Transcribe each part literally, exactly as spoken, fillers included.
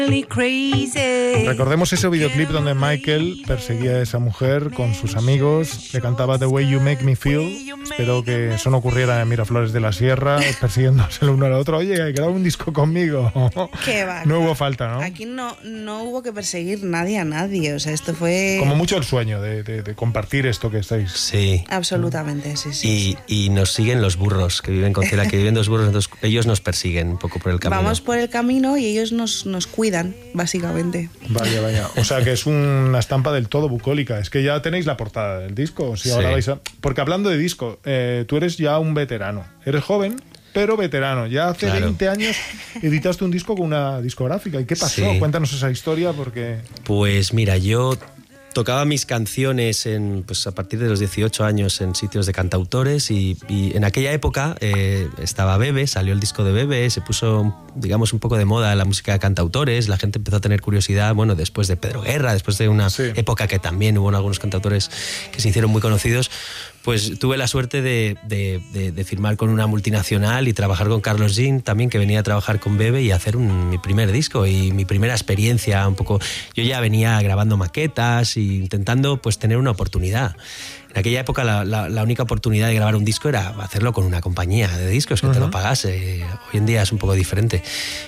Recordemos ese videoclip donde Michael perseguía a esa mujer con sus amigos, le cantaba The Way You Make Me Feel. Espero que eso no ocurriera en Miraflores de la Sierra, persiguiéndose el uno al otro. Oye, graba un disco conmigo. ¿Qué va? No hubo falta, ¿no? Aquí no, no hubo que perseguir nadie a nadie. O sea, esto fue... Como mucho el sueño de, de, de compartir esto que estáis. Sí. Absolutamente, sí, sí. Y, y nos siguen los burros, que viven con Celia, que viven dos burros, entonces ellos nos persiguen un poco por el camino. Vamos por el camino y ellos nos, nos cuidan, básicamente. Vaya, vaya. O sea que es una estampa del todo bucólica. Es que ya tenéis la portada del disco. Si ahora Sí. vais a... Porque hablando de disco, eh, tú eres ya un veterano. Eres joven, pero veterano. Ya hace Claro. veinte años editaste un disco con una discográfica. ¿Y qué pasó? Sí. Cuéntanos esa historia porque... Pues mira, yo tocaba mis canciones en, pues a partir de los dieciocho años en sitios de cantautores y, y en aquella época eh, estaba Bebe, salió el disco de Bebe, se puso, digamos, un poco de moda la música de cantautores, la gente empezó a tener curiosidad, bueno, después de Pedro Guerra, después de una Sí. época que también hubo algunos cantautores que se hicieron muy conocidos, pues tuve la suerte de, de, de, de firmar con una multinacional y trabajar con Carlos Jean también, que venía a trabajar con Bebe y hacer un, mi primer disco y mi primera experiencia un poco. Yo ya venía grabando maquetas e intentando pues tener una oportunidad. En aquella época la, la, la única oportunidad de grabar un disco era hacerlo con una compañía de discos que uh-huh. te lo pagase. Hoy en día es un poco diferente.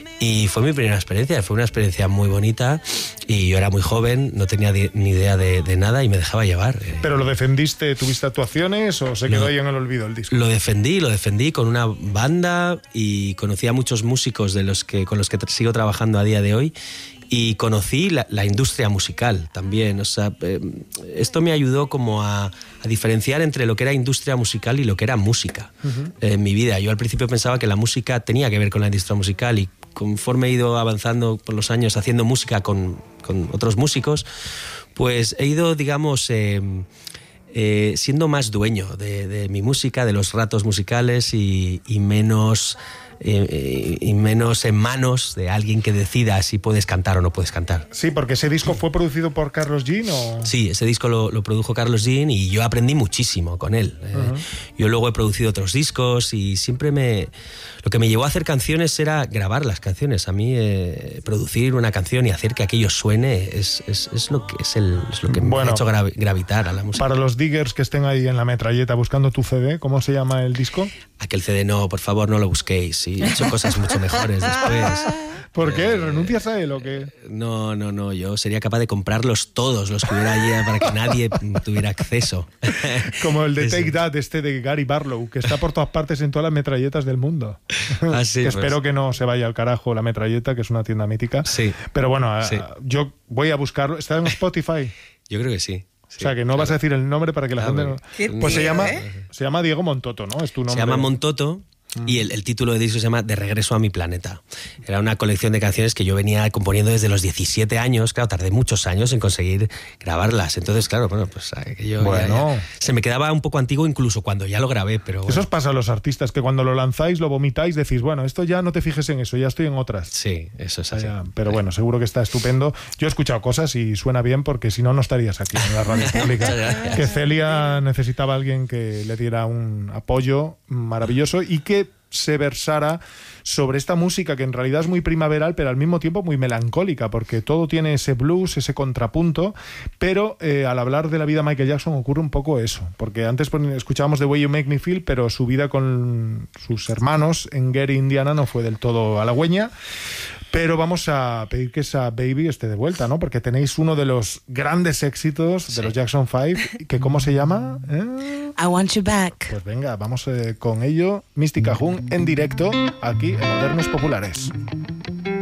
Y fue mi primera experiencia, fue una experiencia muy bonita y yo era muy joven, no tenía di- ni idea de, de nada y me dejaba llevar. ¿Pero lo defendiste, tuviste actuaciones o se quedó lo, ahí en el olvido el disco? Lo defendí, lo defendí con una banda y conocí a muchos músicos de los que, con los que t- sigo trabajando a día de hoy. Y conocí la, la industria musical también. O sea, eh, esto me ayudó como a, a diferenciar entre lo que era industria musical y lo que era música uh-huh. eh, en mi vida. Yo al principio pensaba que la música tenía que ver con la industria musical y conforme he ido avanzando por los años haciendo música con, con otros músicos, pues he ido, digamos... Eh, Eh, siendo más dueño de, de mi música, de los ratos musicales y, y menos eh, y menos en manos de alguien que decida si puedes cantar o no puedes cantar. Sí, porque ese disco fue producido por Carlos Jean o... Sí, ese disco lo, lo produjo Carlos Jean y yo aprendí muchísimo con él. Uh-huh. Eh, yo luego he producido otros discos y siempre me... Lo que me llevó a hacer canciones era grabar las canciones. A mí eh, producir una canción y hacer que aquello suene es, es, es lo que, es el, es lo que bueno, me ha hecho gravi- gravitar a la música. Para los diggers que estén ahí en la metralleta buscando tu C D, ¿cómo se llama el disco? Aquel C D no, por favor, no lo busquéis. He hecho cosas mucho mejores después. ¿Por qué? ¿Renuncias a él o qué? No, no, no. Yo sería capaz de comprarlos todos los que hubiera allí para que nadie tuviera acceso. Como el de Take That, este de Gary Barlow, que está por todas partes en todas las metralletas del mundo. Ah, sí, que pues. Espero que no se vaya al carajo la metralleta, que es una tienda mítica. Sí. Pero bueno, sí. yo voy a buscarlo. ¿Está en Spotify? Yo creo que sí. Sí, o sea, que no claro. vas a decir el nombre para que la ah, gente bueno. no... Pues se llama, se llama Diego Montoto, ¿no? Es tu nombre. Se llama Montoto. Y el, el título de disco se llama De regreso a mi planeta. Era una colección de canciones que yo venía componiendo desde los diecisiete años. Claro, tardé muchos años en conseguir grabarlas. Entonces, claro, bueno, pues yo bueno. ya, ya, se me quedaba un poco antiguo incluso cuando ya lo grabé, pero bueno. Eso os pasa a los artistas, que cuando lo lanzáis, lo vomitáis, decís, bueno, esto ya no te fijes en eso, ya estoy en otras. Sí, eso es así. Ya, pero bueno, seguro que está estupendo. Yo he escuchado cosas y suena bien porque si no, no estarías aquí en la radio pública. Que Celia necesitaba a alguien que le diera un apoyo maravilloso y que se versara sobre esta música que en realidad es muy primaveral, pero al mismo tiempo muy melancólica, porque todo tiene ese blues, ese contrapunto, pero eh, al hablar de la vida de Michael Jackson ocurre un poco eso, porque antes escuchábamos The Way You Make Me Feel, pero su vida con sus hermanos en Gary, Indiana, no fue del todo halagüeña. Pero vamos a pedir que esa Baby esté de vuelta, ¿no? Porque tenéis uno de los grandes éxitos de sí. los Jackson Five, que ¿cómo se llama? ¿Eh? I Want You Back. Pues venga, vamos eh, con ello. Mystic Cajun en directo, aquí en Modernos Populares.